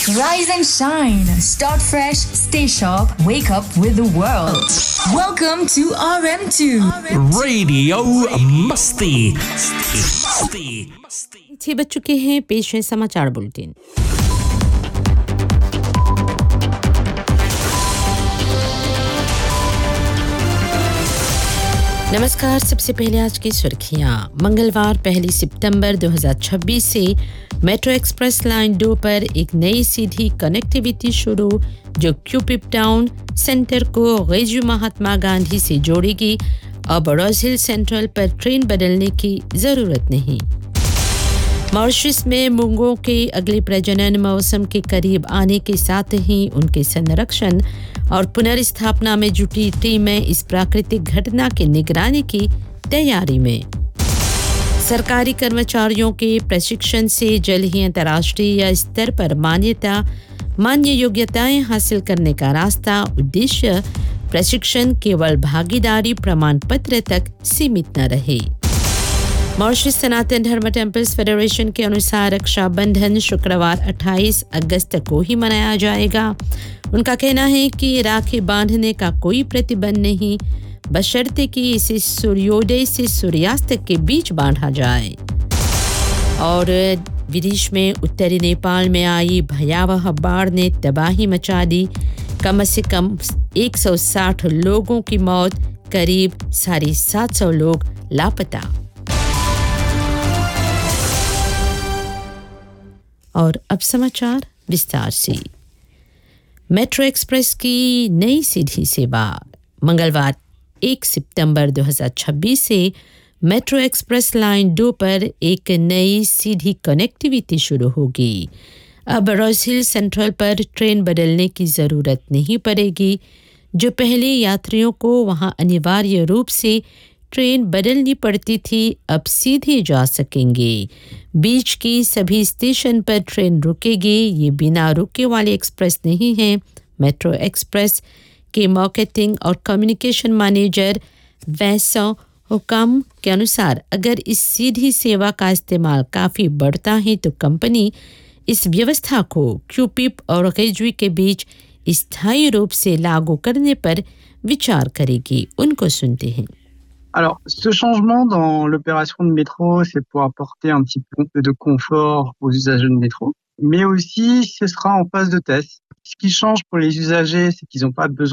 Rise and shine. Start fresh, stay sharp, wake up with the world. Welcome to RM2. Radio Musti. छह बज चुके हैं, पेश है समाचार बुलेटिन। नमस्कार, सबसे पहले आज की सुर्खियां। मंगलवार 1 सितंबर 2026 से मेट्रो एक्सप्रेस लाइन 2 पर एक नई सीधी कनेक्टिविटी शुरू, जो क्यूपिप टाउन सेंटर को रेजू महात्मा गांधी से जोड़ेगी। अब रोज हिल सेंट्रल पर ट्रेन बदलने की जरूरत नहीं। मॉरिशस में मूंगों के अगले प्रजनन मौसम के करीब आने के साथ ही उनके संरक्षण और पुनर्स्थापना में जुटी टीमें इस प्राकृतिक घटना की निगरानी की तैयारी में। सरकारी कर्मचारियों के प्रशिक्षण से जल्द ही अंतर्राष्ट्रीय स्तर पर मान्य योग्यताएं हासिल करने का रास्ता। उद्देश्य प्रशिक्षण केवल भागीदारी प्रमाण पत्र तक सीमित न रहे। मॉरिशस सनातन धर्म टेम्पल्स फेडरेशन के अनुसार रक्षाबंधन शुक्रवार 28 अगस्त को ही मनाया जाएगा। उनका कहना है कि राखी बांधने का कोई प्रतिबंध नहीं, बशर्ते कि इसे सूर्योदय से सूर्यास्त के बीच बांधा जाए। और विदेश में उत्तरी नेपाल में आई भयावह बाढ़ ने तबाही मचा दी। कम से कम 160 लोगों की मौत, करीब 750 लोग लापता। और अब समाचार विस्तार से। मेट्रो एक्सप्रेस की नई सीधी सेवा। मंगलवार 1 सितंबर 2026 से मेट्रो एक्सप्रेस लाइन 2 पर एक नई सीधी कनेक्टिविटी शुरू होगी। अब रोज हिल सेंट्रल पर ट्रेन बदलने की ज़रूरत नहीं पड़ेगी। जो पहले यात्रियों को वहां अनिवार्य रूप से ट्रेन बदलनी पड़ती थी, अब सीधे जा सकेंगे। बीच की सभी स्टेशन पर ट्रेन रुकेगी। ये बिना रुके वाले एक्सप्रेस नहीं है। मेट्रो एक्सप्रेस के मार्केटिंग और कम्युनिकेशन मैनेजर वैसा हुकाम के अनुसार, अगर इस सीधी सेवा का इस्तेमाल काफ़ी बढ़ता है तो कंपनी इस व्यवस्था को क्यूपिप और रेजवी के बीच स्थायी रूप से लागू करने पर विचार करेगी। उनको सुनते हैं। Alors, ce changement dans l'opération de métro, c'est pour apporter un petit peu de confort aux usagers de métro, mais aussi ce sera en phase de test. Ce qui change pour les usagers, c'est qu'ils n'ont pas besoin